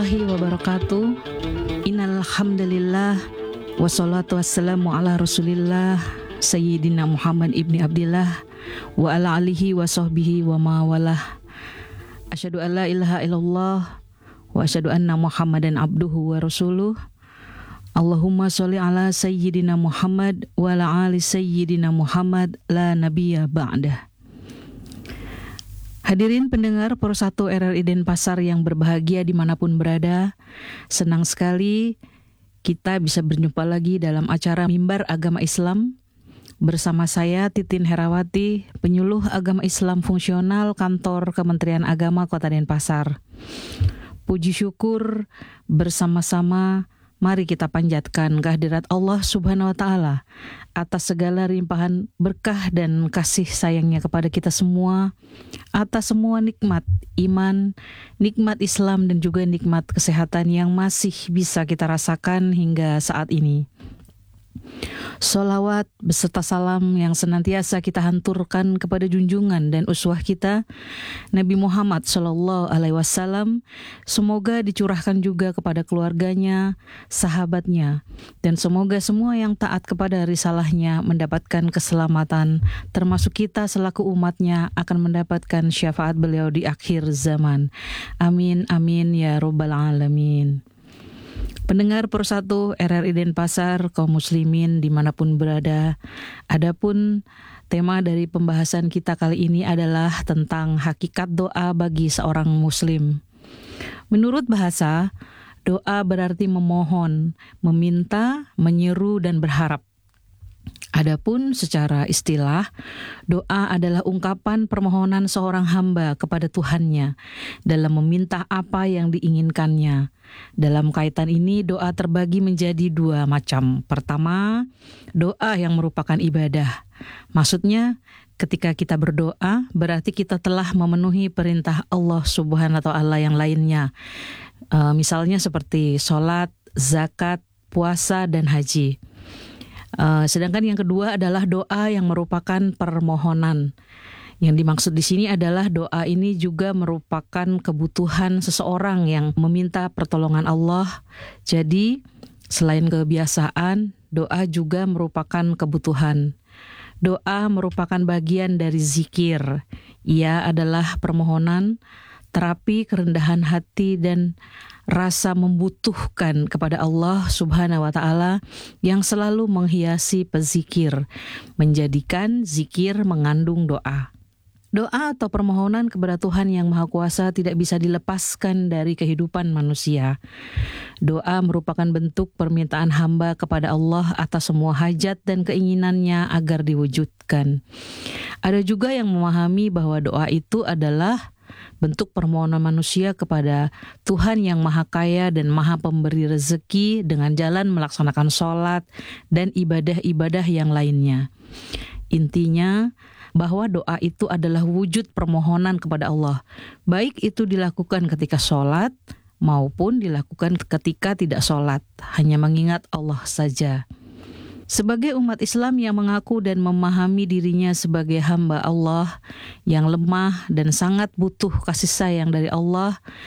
Wabarakatuh. Innal hamdalillah wassalatu wassalamu ala Rasulillah Sayyidina Muhammad ibni Abdillah wa ala alihi wa sahbihi wa mawalah. Asyhadu an la ilaha illallah wa asyhadu anna Muhammadan abduhu wa rasuluh. Allahumma sholli ala Sayyidina Muhammad wa ala ali Sayyidina Muhammad la nabiyya ba'dah. Hadirin pendengar Pro 1 RRI Denpasar yang berbahagia dimanapun berada, senang sekali kita bisa berjumpa lagi dalam acara Mimbar Agama Islam bersama saya Titin Herawati, penyuluh agama Islam fungsional Kantor Kementerian Agama Kota Denpasar. Puji syukur bersama-sama mari kita panjatkan kehadirat Allah Subhanahu wa Ta'ala atas segala limpahan berkah dan kasih sayangnya kepada kita semua, atas semua nikmat iman, nikmat Islam dan juga nikmat kesehatan yang masih bisa kita rasakan hingga saat ini. Sholawat beserta salam yang senantiasa kita hanturkan kepada junjungan dan uswah kita Nabi Muhammad SAW, semoga dicurahkan juga kepada keluarganya, sahabatnya, dan semoga semua yang taat kepada risalahnya mendapatkan keselamatan, termasuk kita selaku umatnya akan mendapatkan syafaat beliau di akhir zaman. Amin amin ya rabbal alamin. Pendengar Pro 1 RRI Denpasar, kaum muslimin dimanapun berada, adapun tema dari pembahasan kita kali ini adalah tentang hakikat doa bagi seorang muslim. Menurut bahasa, doa berarti memohon, meminta, menyeru, dan berharap. Adapun secara istilah, doa adalah ungkapan permohonan seorang hamba kepada Tuhannya dalam meminta apa yang diinginkannya. Dalam kaitan ini, doa terbagi menjadi dua macam. Pertama, doa yang merupakan ibadah. Maksudnya, ketika kita berdoa, berarti kita telah memenuhi perintah Allah Subhanahu wa Ta'ala yang lainnya. Misalnya seperti sholat, zakat, puasa, dan haji. Sedangkan yang kedua adalah doa yang merupakan permohonan. Yang dimaksud di sini adalah doa ini juga merupakan kebutuhan seseorang yang meminta pertolongan Allah. Jadi, selain kebiasaan, doa juga merupakan kebutuhan. Doa merupakan bagian dari zikir. Ia adalah permohonan, terapi kerendahan hati dan rasa membutuhkan kepada Allah Subhanahu wa Ta'ala yang selalu menghiasi pezikir, menjadikan zikir mengandung doa. Doa atau permohonan kepada Tuhan yang Maha Kuasa tidak bisa dilepaskan dari kehidupan manusia. Doa merupakan bentuk permintaan hamba kepada Allah atas semua hajat dan keinginannya agar diwujudkan. Ada juga yang memahami bahwa doa itu adalah bentuk permohonan manusia kepada Tuhan yang Maha Kaya dan Maha Pemberi rezeki dengan jalan melaksanakan sholat dan ibadah-ibadah yang lainnya. Intinya, bahwa doa itu adalah wujud permohonan kepada Allah, baik itu dilakukan ketika sholat maupun dilakukan ketika tidak sholat, hanya mengingat Allah saja. Sebagai umat Islam yang mengaku dan memahami dirinya sebagai hamba Allah yang lemah dan sangat butuh kasih sayang dari Allah,